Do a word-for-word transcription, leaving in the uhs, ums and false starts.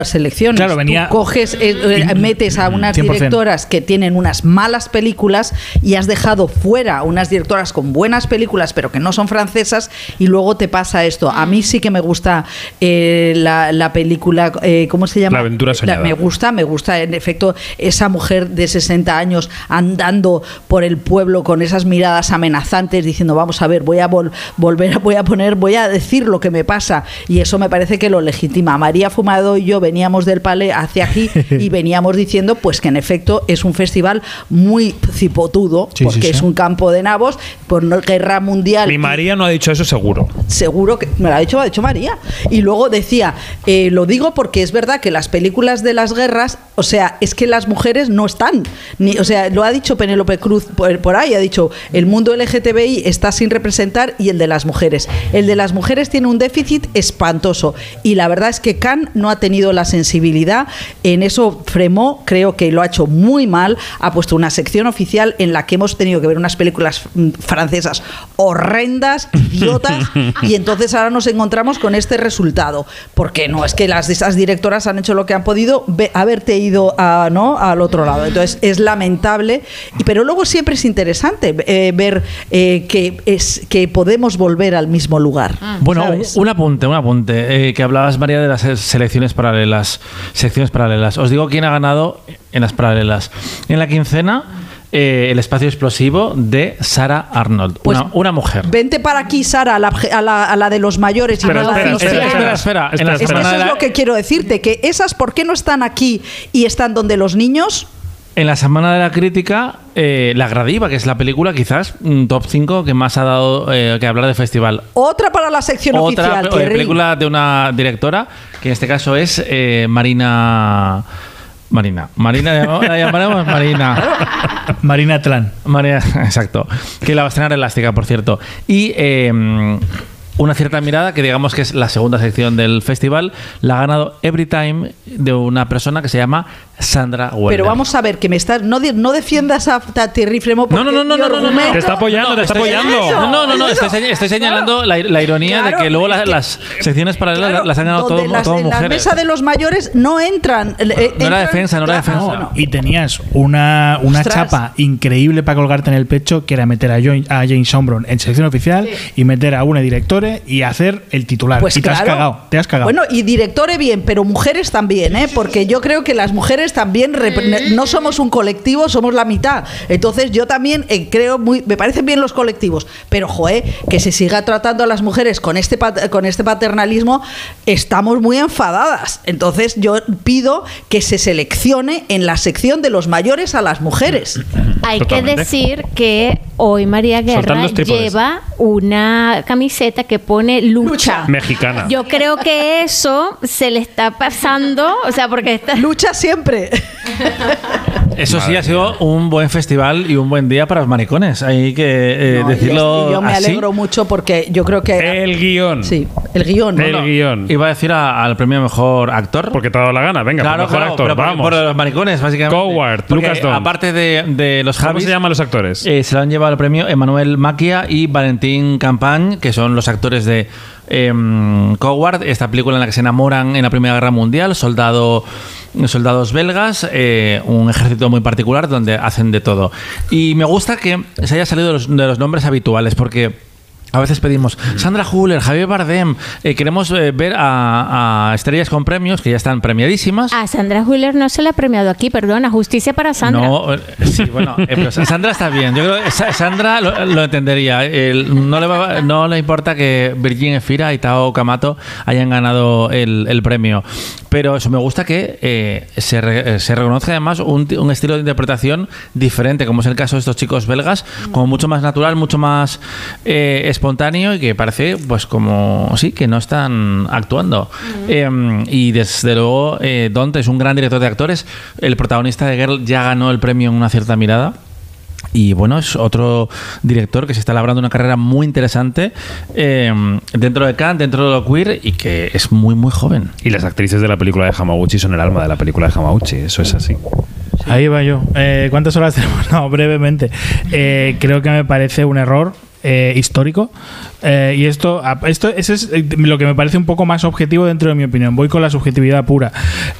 selecciones. Claro, venía... Tú coges, eh, metes a unas cien por ciento directoras que tienen unas malas películas y has dejado fuera unas directoras con buenas películas pero que no son francesas y luego te pasa esto. A mí sí que me gusta eh, la, la película, eh, ¿cómo se llama? La aventura soñada. La, me gusta, me gusta en efecto esa mujer de sesenta años andando por el pueblo con esas miradas amenazantes diciendo vamos a ver, voy a vol- volver, voy a poner, voy a decir lo que me pasa, y eso me parece que lo legitima. María Fumado y yo veníamos del Palais hacia aquí y veníamos diciendo pues que en efecto es un festival muy cipotudo, sí, porque sí, sí. es un campo de nabos por no, guerra mundial. Mi María no ha dicho eso seguro. Seguro que me lo ha dicho, me lo ha dicho María. Y luego decía, eh, lo digo porque es verdad que las películas de las guerras, o sea, es que las mujeres no están, ni, o sea, lo ha dicho Penélope Cruz por, por ahí, ha dicho el mundo L G T B I está sin representar y el de las mujeres. El de las mujeres tiene un déficit espantoso y la verdad es que Cannes no ha tenido la sensibilidad. En eso Fremont creo que lo ha hecho muy mal, ha puesto una sección oficial en la que hemos tenido que ver unas películas francesas horrendas, idiotas, y entonces ahora nos encontramos con este resultado, porque no es que las esas directoras han hecho lo que han podido, ve, haberte ido a, ¿no? al otro lado, entonces es lamentable, y, pero luego siempre es interesante eh, ver eh, que, es, que podemos volver al mismo lugar. Bueno, ¿sabes? un apunte, un apunte, eh, que hablabas, María, de las selecciones paralelas, secciones paralelas. Os digo quién ha ganado en las paralelas. En la quincena, eh, El espacio explosivo de Sarah Arnold, Pues, una, una mujer. Vente para aquí, Sara, a la, a la, a la de los mayores y Espera, no a la de espera, los espera, pequeños. espera, espera. En la Es que semana eso de es la- lo que quiero decirte, que esas, ¿por qué no están aquí y están donde los niños? En la semana de la crítica, eh, La Gradiva, que es la película quizás mm, top cinco que más ha dado eh, que hablar del festival. Otra para la sección Otra oficial, pe- Thierry. película de una directora, que en este caso es eh, Marina... Marina. Marina, la llamaremos Marina. Marina Tlan. María, exacto. Que la va a estrenar Elástica, por cierto. Y eh, Una cierta mirada, que digamos que es la segunda sección del festival, la ha ganado Every Time, de una persona que se llama Sandra Weller. Pero vamos a ver, que me estás no, de- no defiendas a Thierry Fremont. No, no, no, no, no, no, no, no. Te está apoyando, te está estoy- apoyando. No, no, no, no, estoy, señ- estoy señalando la, la ironía Claro, de que luego es la- que- las secciones paralelas Claro, las han ganado donde todo, las, todo en la mujeres. mesa de los mayores no entran. eh, No entran- era defensa, no era Claro, defensa. no. Y tenías una, una Ostras. chapa increíble para colgarte en el pecho, que era meter a, Joy- a Jane Sombron en sección oficial y meter a una directore y hacer el titular. Pues y te has claro. cagado, te has cagado. Bueno, y directores bien, pero mujeres también, ¿eh? Porque yo creo que las mujeres también rep- no somos un colectivo, somos la mitad. Entonces yo también eh, creo muy, me parecen bien los colectivos, pero joe, que se siga tratando a las mujeres con este pat- con este paternalismo, estamos muy enfadadas. Entonces yo pido que se seleccione en la sección de los mayores a las mujeres. Hay Totalmente. que decir que hoy María Guerra Soltando los trípodes. lleva una camiseta que pone lucha. Mexicana. Yo creo que eso se le está pasando, o sea, porque está... Lucha siempre. Eso sí, Madre ha sido un buen festival y un buen día para los maricones. Hay que eh, No, y decirlo yo me así. alegro mucho porque yo creo que El guión. sí, el guión, ¿no? El guión. Iba a decir a- al premio mejor actor. Porque te ha dado la gana. Venga, claro, por mejor claro, actor. pero por- Vamos. por los maricones, básicamente. Coward, Porque, Lucas Dunn. aparte de, de los ¿Cómo Javis, se llaman los actores? eh, se lo han llevado el premio Emmanuel Maquia y Valentín Campañ, que son los actores de em, Coward, esta película en la que se enamoran en la Primera Guerra Mundial, soldado, soldados belgas, eh, un ejército muy particular donde hacen de todo. Y me gusta que se haya salido de los, de los nombres habituales, porque a veces pedimos Sandra Hüller, Javier Bardem, eh, queremos eh, ver a, a estrellas con premios que ya están premiadísimas. A Sandra Hüller no se le ha premiado aquí, perdona, justicia para Sandra. No, eh, sí, bueno, eh, pero Sandra está bien. Yo creo que Sa- Sandra lo, lo entendería. El- no, le va- no le importa que Virgin Efira y Tao Kamato hayan ganado el, el premio. Pero eso, me gusta que eh, se, re- eh, se reconozca además un, ti- un estilo de interpretación diferente, como es el caso de estos chicos belgas, como mucho más natural, mucho más eh, espontáneo y que parece, pues, como sí, que no están actuando. Eh, y desde luego, eh, Dont es un gran director de actores. El protagonista de Girl ya ganó el premio en Una cierta mirada. Y bueno, es otro director que se está labrando una carrera muy interesante eh, dentro de Cannes, dentro de lo queer, y que es muy, muy joven. Y las actrices de la película de Hamaguchi son el alma de la película de Hamaguchi. Eso es así. Ahí va yo. Eh, ¿Cuántas horas tenemos? No, brevemente. Eh, creo que me parece un error eh, histórico. Eh, y esto, esto eso es lo que me parece un poco más objetivo dentro de mi opinión. Voy con la subjetividad pura.